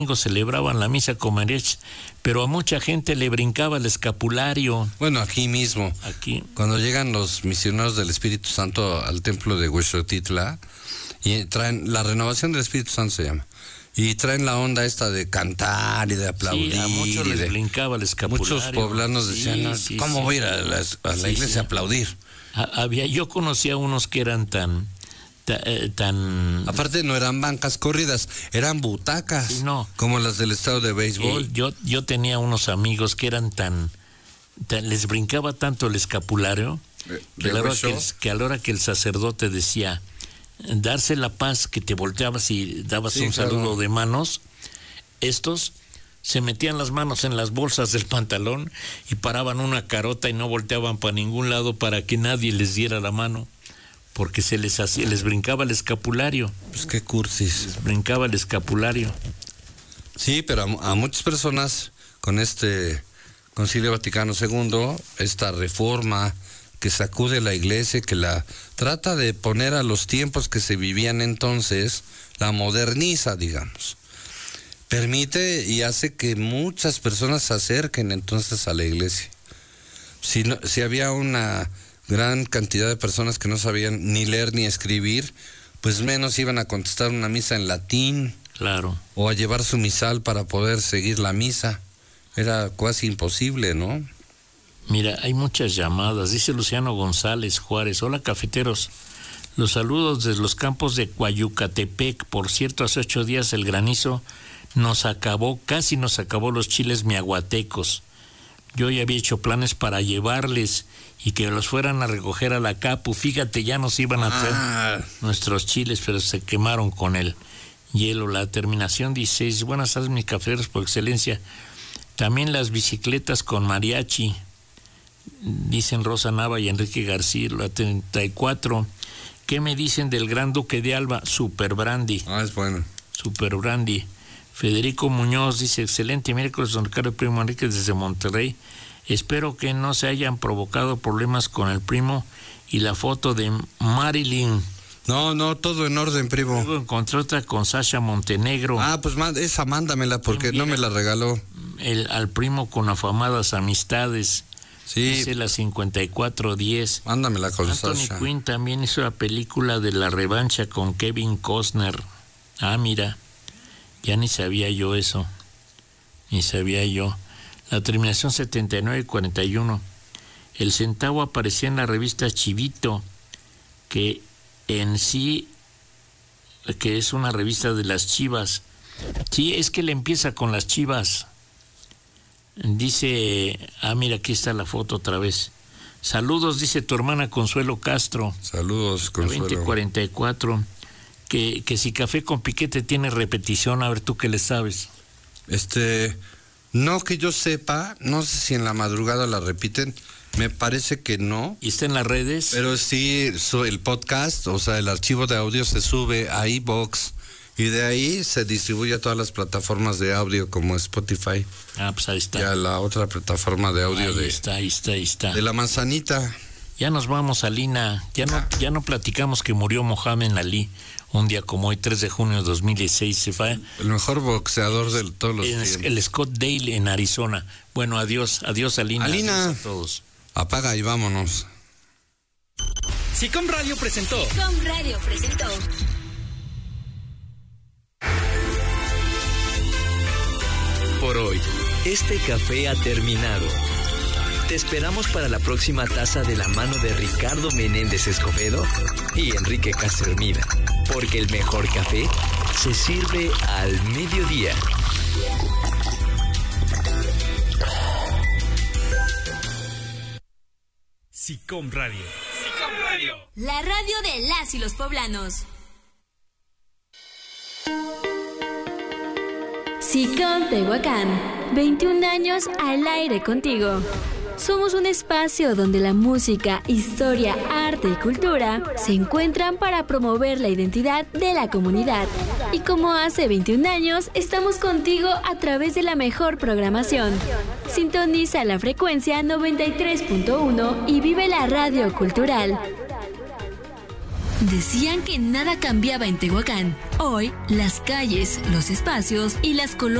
celebraban la misa con mariachi, pero a mucha gente le brincaba el escapulario. Bueno, aquí mismo, cuando llegan los misioneros del Espíritu Santo al templo de Huexotitla, y traen la renovación del Espíritu Santo se llama, y traen la onda esta de cantar y de aplaudir. Sí, a muchos les brincaba el escapulario. Muchos poblanos decían, ¿cómo voy a ir a la iglesia a aplaudir? Yo conocía unos que eran tan... Aparte no eran bancas corridas, eran butacas, como las del estadio de béisbol. Yo tenía unos amigos que eran tan les brincaba tanto el escapulario que a la hora que el sacerdote decía darse la paz, que te volteabas y dabas un saludo de manos, estos se metían las manos en las bolsas del pantalón y paraban una carota y no volteaban para ningún lado para que nadie les diera la mano, porque les brincaba el escapulario. Pues qué cursis. Les brincaba el escapulario. Sí, pero a muchas personas con este Concilio Vaticano II, esta reforma que sacude la iglesia, que la trata de poner a los tiempos que se vivían entonces, la moderniza, digamos. Permite y hace que muchas personas se acerquen entonces a la iglesia. Si había una gran cantidad de personas que no sabían ni leer ni escribir, pues menos iban a contestar una misa en latín. Claro. O a llevar su misal para poder seguir la misa. Era casi imposible, ¿no? Mira, hay muchas llamadas. Dice Luciano González Juárez: hola cafeteros, los saludos desde los campos de Coayucatepec. Por cierto, hace 8 días el granizo casi nos acabó los chiles miahuatecos. Yo ya había hecho planes para llevarles y que los fueran a recoger a la Capu. Fíjate, ya nos iban a traer nuestros chiles, pero se quemaron con el hielo. La terminación 16. Buenas tardes, mis cafeteros por excelencia. También las bicicletas con mariachi, dicen Rosa Nava y Enrique García. La 34. ¿Qué me dicen del Gran Duque de Alba? Super Brandy. Es bueno. Super Brandy. Federico Muñoz dice: excelente miércoles, don Ricardo Primo Enríquez desde Monterrey. Espero que no se hayan provocado problemas con el primo y la foto de Marilyn. No, todo en orden, primo. Luego encontré otra con Sasha Montenegro. Pues esa mándamela porque no me la regaló. Al primo con afamadas amistades. Sí. Dice la 5410. Mándamela con Anthony Sasha. Quinn también hizo la película de La Revancha con Kevin Costner. Mira, ya ni sabía yo eso. La terminación 7941. El centavo aparecía en la revista Chivito, que en sí, que es una revista de las Chivas. Sí, es que le empieza con las Chivas. Dice, mira, aquí está la foto otra vez. Saludos, dice tu hermana Consuelo Castro. Saludos, Consuelo. 2044. Que si Café con Piquete tiene repetición, a ver tú qué le sabes. No que yo sepa, no sé si en la madrugada la repiten, me parece que no. ¿Y está en las redes? Pero sí, el podcast, o sea, el archivo de audio se sube a iVoox y de ahí se distribuye a todas las plataformas de audio como Spotify. Pues ahí está. Ya la otra plataforma de audio ahí está. De la manzanita. Ya nos vamos, Alina. Ya no platicamos que murió Mohamed Ali un día como hoy, 3 de junio de 2016. Se fue el mejor boxeador de todos los tiempos. El Scottsdale en Arizona. Bueno, adiós, Alina. Alina, adiós a todos. Apaga y vámonos. SICOM Radio presentó. Por hoy, este café ha terminado. Te esperamos para la próxima taza de la mano de Ricardo Menéndez Escobedo y Enrique Castro Hermida, porque el mejor café se sirve al mediodía. SICOM Radio. La radio de las y los poblanos. SICOM Tehuacán, 21 años al aire contigo. Somos un espacio donde la música, historia, arte y cultura se encuentran para promover la identidad de la comunidad. Y como hace 21 años, estamos contigo a través de la mejor programación. Sintoniza la frecuencia 93.1 y vive la radio cultural. Decían que nada cambiaba en Tehuacán. Hoy, las calles, los espacios y las colonias